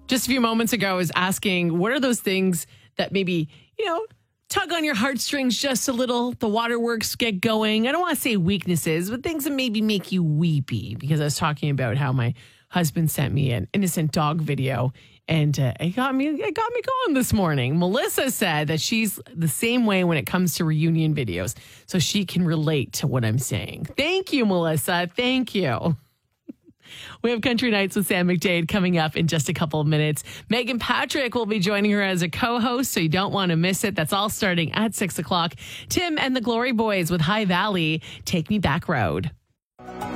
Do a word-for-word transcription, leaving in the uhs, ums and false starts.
just a few moments ago, I was asking, what are those things that maybe, you know, tug on your heartstrings just a little? The waterworks get going. I don't want to say weaknesses, but things that maybe make you weepy, because I was talking about how my husband sent me an innocent dog video, and uh, it got me it got me going this morning. Melissa said that she's the same way when it comes to reunion videos, so she can relate to what I'm saying. Thank you, Melissa. Thank you. We have Country Nights with Sam McDade coming up in just a couple of minutes. Megan Patrick will be joining her as a co-host, so you don't want to miss it. That's all starting at six o'clock. Tim and the Glory Boys with High Valley, Take Me Back Road.